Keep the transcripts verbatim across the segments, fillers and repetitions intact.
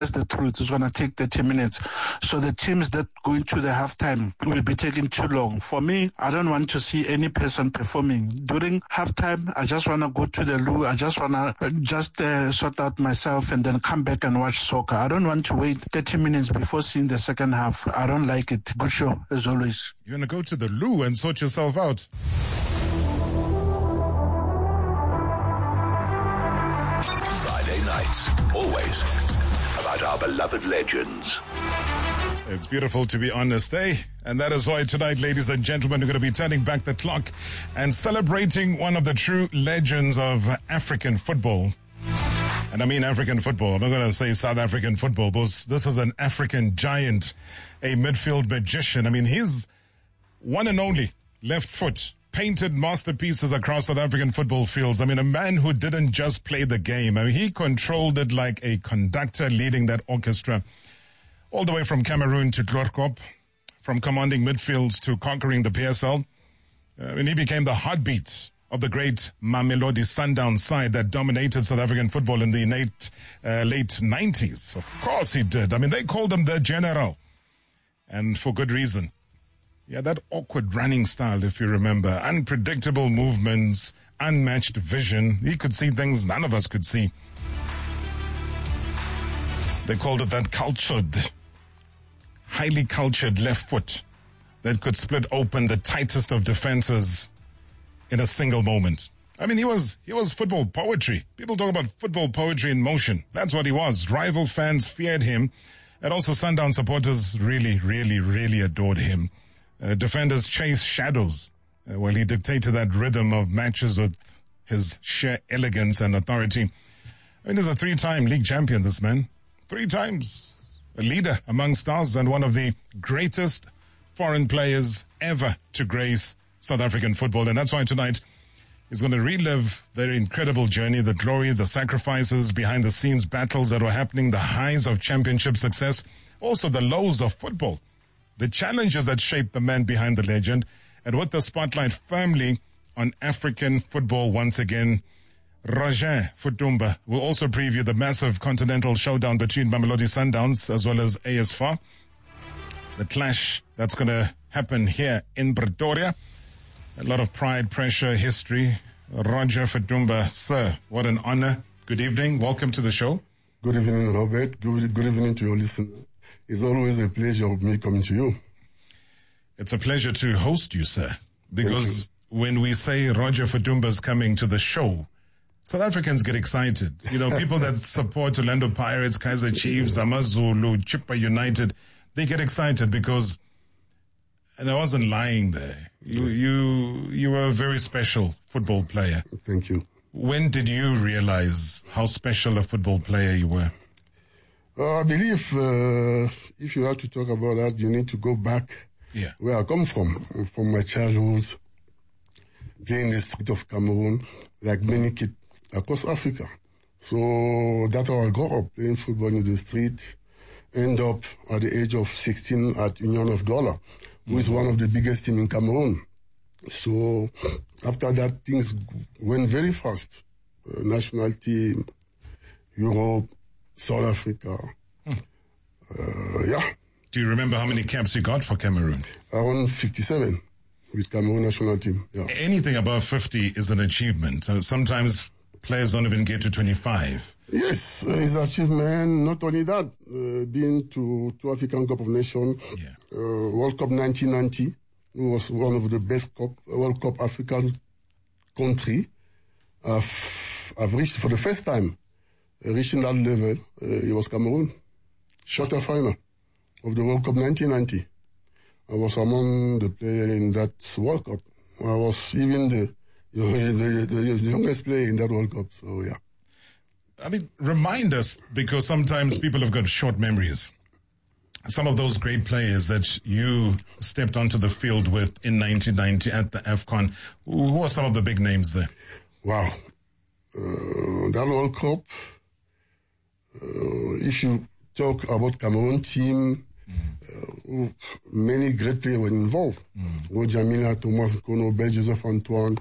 That's the truth. It's going to take thirty minutes. So the teams that go into the halftime will be taking too long. For me, I don't want to see any person performing. During halftime, I just want to go to the loo. I just want to just uh, sort out myself and then come back and watch soccer. I don't want to wait thirty minutes before seeing the second half. I don't like it. Good show, as always. You're going to go to the loo and sort yourself out. Friday nights, always about our beloved legends. It's beautiful to be honest, eh? And that is why tonight, ladies and gentlemen, we're going to be turning back the clock and celebrating one of the true legends of African football. And I mean African football. I'm not going to say South African football, because this is an African giant, a midfield magician. I mean, he's one and only left foot. Painted masterpieces across South African football fields. I mean, a man who didn't just play the game. I mean, he controlled it like a conductor leading that orchestra. All the way from Cameroon to Glorkop, from commanding midfields to conquering the P S L. I mean, he became the heartbeat of the great Mamelodi Sundowns side that dominated South African football in the late, uh, late nineties. Of course he did. I mean, they called him the General. And for good reason. Yeah, that awkward running style, if you remember. Unpredictable movements, unmatched vision. He could see things none of us could see. They called it that cultured, highly cultured left foot that could split open the tightest of defenses in a single moment. I mean, he was he was football poetry. People talk about football poetry in motion. That's what he was. Rival fans feared him. And also Sundown supporters really, really, really adored him. Uh, defenders chased shadows uh, while he dictated that rhythm of matches with his sheer elegance and authority. I mean, he's a three-time league champion, this man. Three times. A leader among stars and one of the greatest foreign players ever to grace South African football. And that's why tonight he's going to relive their incredible journey, the glory, the sacrifices, behind-the-scenes battles that were happening, the highs of championship success, also the lows of football. The challenges that shaped the man behind the legend, and with the spotlight firmly on African football once again, Roger Futumba will also preview the massive continental showdown between Mamelodi Sundowns as well as A S F A R. The clash that's going to happen here in Pretoria. A lot of pride, pressure, history. Roger Futumba, sir, what an honor. Good evening. Welcome to the show. Good evening, Robert. Good, good evening to your listeners. It's always a pleasure of me coming to you. It's a pleasure to host you, sir. Because you. When we say Roger Futumba's coming to the show, South Africans get excited. You know, people that support Orlando Pirates, Kaizer Chiefs, AmaZulu, Chippa United, they get excited because, and I wasn't lying there, you, you, you were a very special football player. Thank you. When did you realize how special a football player you were? Uh, I believe uh, if you have to talk about that, you need to go back yeah. where I come from, from my childhood, playing in the street of Cameroon, like many kids across Africa. So that's how I grew up, playing football in the street, end up at the age of sixteen at Union of Douala, who mm-hmm. is one of the biggest teams in Cameroon. So after that, things went very fast. Uh, national team, Europe, South Africa. Hmm. Uh, yeah. Do you remember how many caps you got for Cameroon? Around fifty-seven with Cameroon national team. Yeah. Anything above fifty is an achievement. Uh, sometimes players don't even get to twenty-five. Yes, uh, his achievement. Not only that, uh, being to, to African Cup of Nations, yeah. uh, World Cup nineteen ninety, who was one of the best cup, World Cup African country. I've, I've reached for the first time. Reaching that level, uh, it was Cameroon. Quarter final of the World Cup nineteen ninety. I was among the players in that World Cup. I was even the, you know, the, the, the youngest player in that World Cup. So, yeah. I mean, remind us, because sometimes people have got short memories. Some of those great players that you stepped onto the field with in nineteen ninety at the AFCON, who are some of the big names there? Wow. Uh, that World Cup, Uh, if you talk about Cameroon team, mm. uh, many great players were involved. Mm. Roger Milla, Thomas Kono, Ben Joseph Antoine,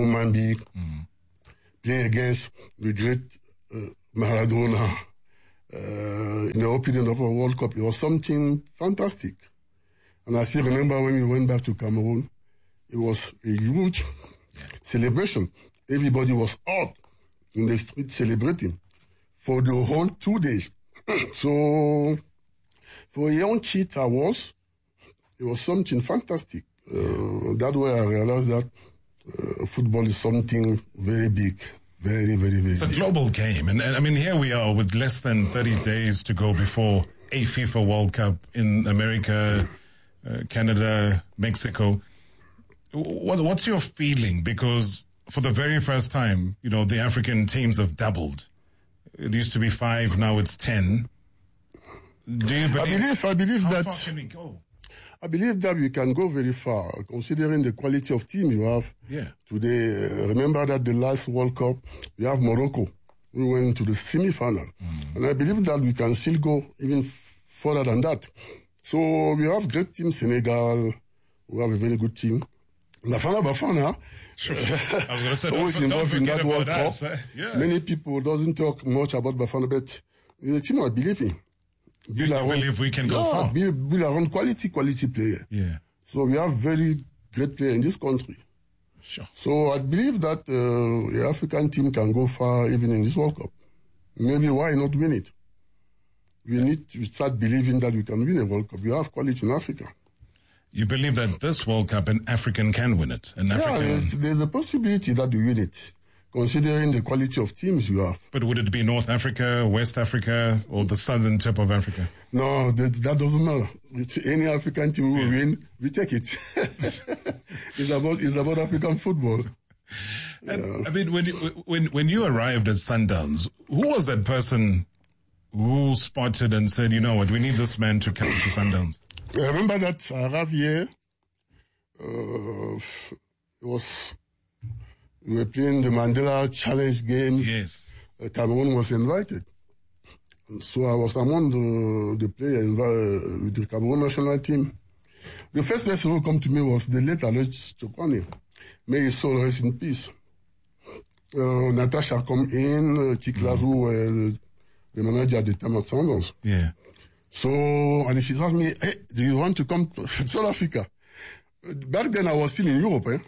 Omambi, mm. playing against the great uh, Maradona, uh, in the opening of a World Cup. It was something fantastic. And I still remember when we went back to Cameroon, it was a huge celebration. Everybody was out in the street celebrating for the whole two days. So for a young kid I was, it was something fantastic. Uh, that way I realized that uh, football is something very big. Very, very, very It's a big. global game. And, and I mean, here we are with less than thirty days to go before a FIFA World Cup in America, uh, Canada, Mexico. What, what's your feeling? Because for the very first time, you know, the African teams have doubled. It used to be five, now it's ten. Do you believe, I believe, I believe how that far can we go? I believe that we can go very far, considering the quality of team you have Yeah. today. Uh, remember that the last World Cup, we have Morocco. We went to the semi-final. Mm. And I believe that we can still go even f- further than that. So we have great team, Senegal. We have a very good team. Bafana Bafana, Sure. I was going to say, always don't, don't involved in forget that World about Cup. us. eh? Yeah. Many people doesn't talk much about Bafana, but the team I believe in. You believe we can go yeah, far? Build, build around quality, quality player. Yeah. So we have very great players in this country. Sure. So I believe that uh, the African team can go far even in this World Cup. Maybe why not win it? We need to start believing that we can win a World Cup. We have quality in Africa. You believe that this World Cup, an African can win it? An Yeah, African, there's, there's a possibility that we win it, considering the quality of teams you have. but would it be North Africa, West Africa, or the southern tip of Africa? No, that, that doesn't matter. It's any African team who will win, we take it. It's about it's about African football. And, I mean, when you, when when you arrived at Sundowns, who was that person who spotted and said, you know what, we need this man to come to Sundowns? I remember that I arrived here. Uh, it was we were playing the Mandela Challenge game. Yes. Uh, Cameroon was invited, and so I was among the the players invi- with the Cameroon national team. The first person who come to me was the late Aloysius Chokwane. May his soul rest in peace. Uh, Natasha come in, uh, Chiklas, who were the, the manager at the time of Sundowns. Yeah. So, and she asked me, hey, do you want to come to South Africa? Back then I was still in Europe, eh?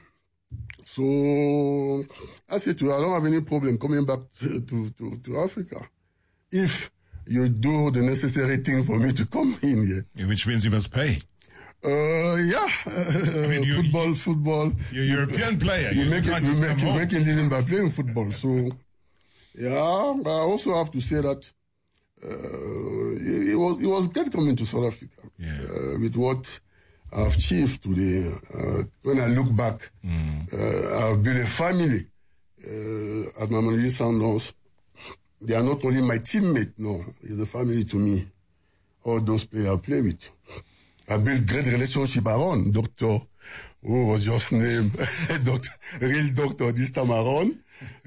So I said to her, I don't have any problem coming back to, to, to, to Africa if you do the necessary thing for me to come in here. Yeah, which means you must pay. Uh, yeah, uh, mean, you- football, football. You're a European player. You You make it, can't you just make, come you home. make a living by playing football. So, yeah, I also have to say that uh, it, it was it was great coming to South Africa Yeah. uh, with what I've achieved today. Uh, when I look back, Mm. uh, I've built a family uh, at Mamelodi Sundowns. They are not only my teammate, no, it's a family to me. All those players I play with. I built great relationship around Doctor, who was just named Doctor, real doctor this time around.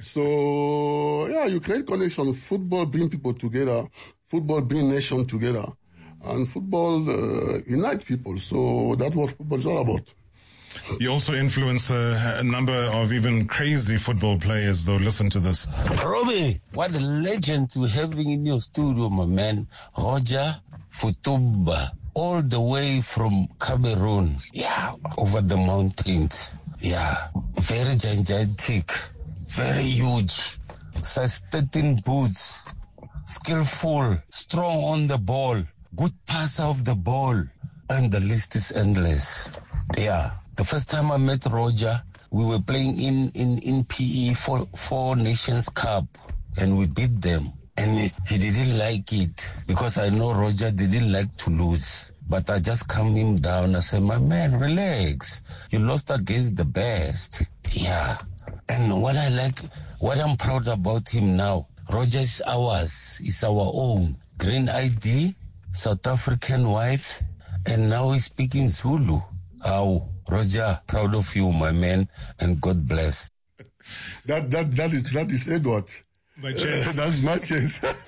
So, yeah, you create connection. Football bring people together. Football bring nation together. And football uh, unite people. So that's what football is all about. You also influence a, a number of even crazy football players, though. Listen to this. Robbie, what a legend to having in your studio, my man. Roger Futumba, all the way from Cameroon. Yeah, over the mountains. Yeah, very gigantic, very huge, size thirteen boots, skillful, strong on the ball, good passer of the ball, and the list is endless. Yeah, the first time I met Roger, we were playing in, in, in P E for Four Nations Cup, and we beat them. And he, he didn't like it because I know Roger didn't like to lose. But I just calmed him down. I said, my man, relax. You lost against the best. Yeah. And what I like, what I'm proud about him now, Roger is ours. It's our own. Green I D, South African wife, and now he's speaking Zulu. How? Roger, proud of you, my man, and God bless. That that that is that is Edward. My chance. That's my chance. uh,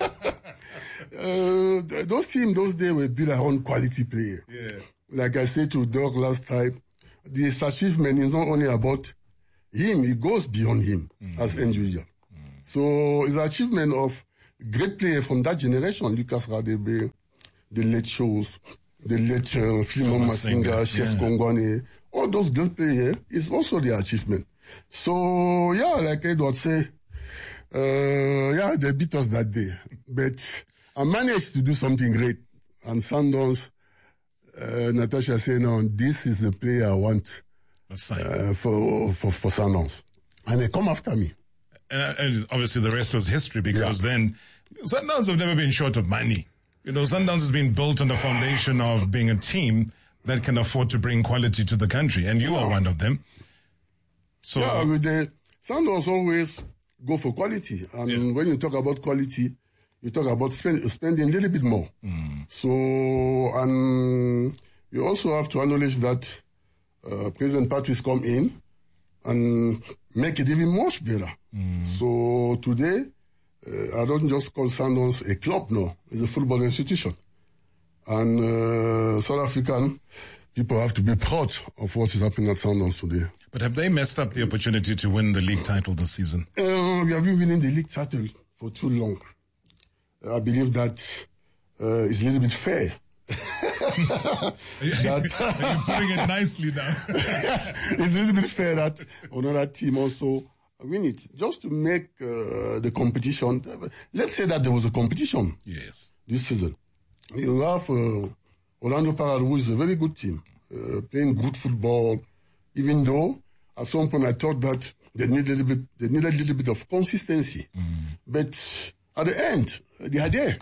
those teams those days were built around quality player. Yeah. Like I said to Doug last time, this achievement is not only about him; it goes beyond him mm. as individual. Mm. So it's an achievement of great players from that generation, Lucas Radebe, the late shows, the late uh, Philemon Masinga, Chess yeah. Kongwane, all those great players is also their achievement. So, yeah, like Edward say, uh, yeah, they beat us that day. But I managed to do something great. And Sundowns, uh, Natasha said, no, this is the player I want uh, for, for, for Sundowns. And they come after me. Uh, and obviously the rest was history because yeah. then Sundowns have never been short of money. You know, Sundowns has been built on the foundation of being a team that can afford to bring quality to the country. And you yeah. are one of them. So, yeah, with the Sundowns always go for quality. And yeah. when you talk about quality, you talk about spend, spending a little bit more. Mm. So, and you also have to acknowledge that uh, present parties come in and make it even much better. Mm. So today, uh, I don't just call Sundowns a club, no. It's a football institution. And uh, South African people have to be proud of what is happening at Sundowns today. But have they messed up the opportunity to win the league title this season? Uh, we have been winning the league title for too long. I believe that uh, it's a little bit fair. that, You're putting it nicely now. It's a little bit fair that another team also win it. Just to make uh, the competition. Let's say that there was a competition yes. this season. You have uh, Orlando Pirates, who is a very good team, uh, playing good football, even though at some point I thought that they need a little bit, they need a little bit of consistency. Mm. But at the end, they are there.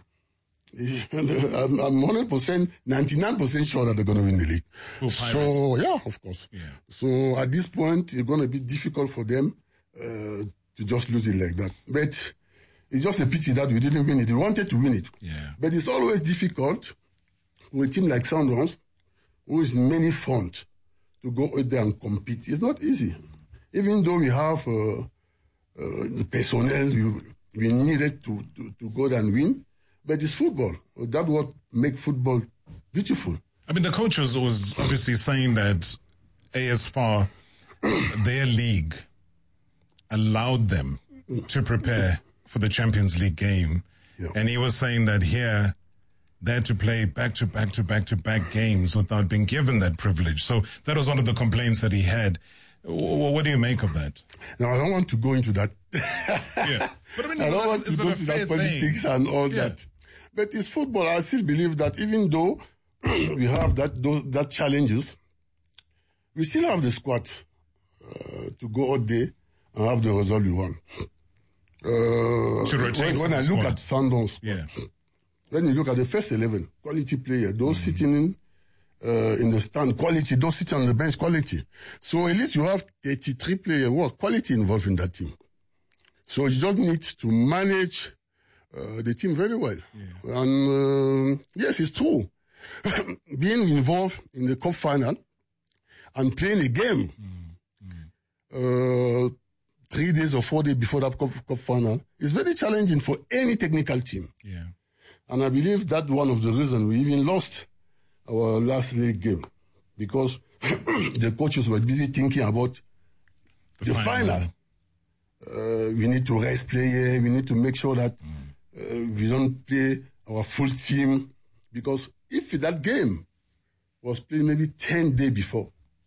I'm, I'm one hundred percent, ninety-nine percent sure that they're going to win the league. Oh, so, yeah, of course. Yeah. So at this point, it's going to be difficult for them uh, to just lose it like that. But it's just a pity that we didn't win it. We wanted to win it. Yeah. But it's always difficult with a team like Sundowns, who is in many fronts, to go out there and compete. It's not easy. Even though we have uh, uh, the personnel we, we needed to, to, to go there and win, but it's football. That's what makes football beautiful. I mean, the coach was, was obviously saying that A S F A R, their league, allowed them to prepare for the Champions League game. Yeah. And he was saying that here, they had to play back to back to back to back games without being given that privilege. So that was one of the complaints that he had. What do you make of that? No, I don't want to go into that. yeah. But I, mean, I don't want to go into that politics thing? and all yeah. that. But it's football. I still believe that even though we have that those, that challenges, we still have the squad uh, to go out there and have the result we want. Uh, to rotate when when I look squad. at Sundowns, yeah. when you look at the first eleven, quality player, those mm. sitting in uh, in the stand, quality, those sitting on the bench, quality. So at least you have eighty-three players who are quality involved in that team. So you just need to manage uh, the team very well. Yeah. And uh, yes, it's true. Being involved in the cup final and playing a game mm. Mm. Uh, three days or four days before that cup, cup final is very challenging for any technical team. Yeah. And I believe that's one of the reasons we even lost our last league game, because the coaches were busy thinking about the, the final. final. Uh, we need to rest players. We need to make sure that mm. uh, we don't play our full team, because if that game was played maybe ten days before,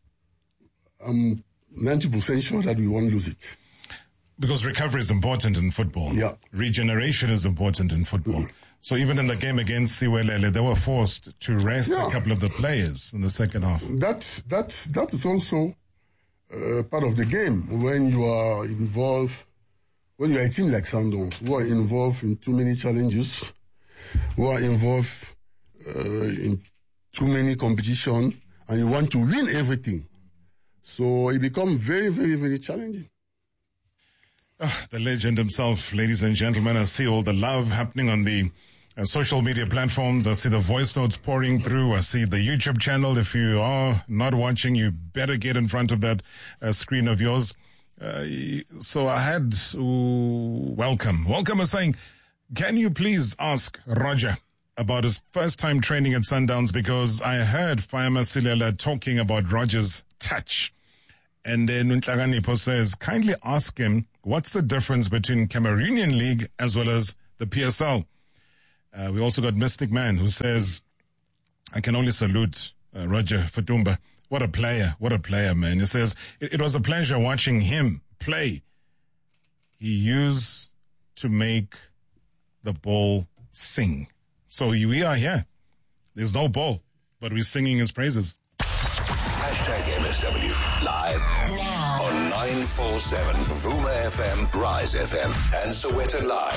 I'm ninety percent sure that we won't lose it. Because recovery is important in football. Yeah. Regeneration is important in football. Mm. So even in the game against Siwelele, they were forced to rest yeah. a couple of the players in the second half. That's, that's, that is also uh, part of the game. When you are involved, when you are a team like Sundowns, who are involved in too many challenges, who are involved uh, in too many competitions, and you want to win everything. So it becomes very, very, very challenging. Ah, the legend himself, ladies and gentlemen. I see all the love happening on the uh, social media platforms. I see the voice notes pouring through. I see the YouTube channel. If you are not watching, you better get in front of that uh, screen of yours. Uh, so I had ooh, welcome. Welcome is saying, can you please ask Roger about his first time training at Sundowns, because I heard Fayama Silela talking about Roger's touch. And then Nunhlaganipo says, kindly ask him what's the difference between Cameroonian League as well as the the P S L. Uh, we also got Mystic Man who says, I can only salute uh, Roger Futumba. What a player. What a player, man. He says, it, it was a pleasure watching him play. He used to make the ball sing. So we are here. There's no ball, but we're singing his praises. Hashtag M S W live Now. on nine four seven Vuma F M, Rise F M, and Sowetan Live.